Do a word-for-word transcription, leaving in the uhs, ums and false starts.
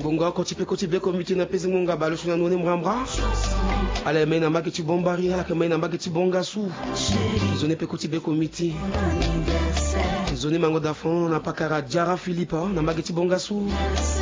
Bonga koti pe koti be komiti na pezi munga balo shuna none mrambra. Ale me na mbaki bombari ala ke me na mbaki bonga su. Zone pe koti be komiti. Zone mango d'afon na pakara Jara Philippa na mbaki bonga su.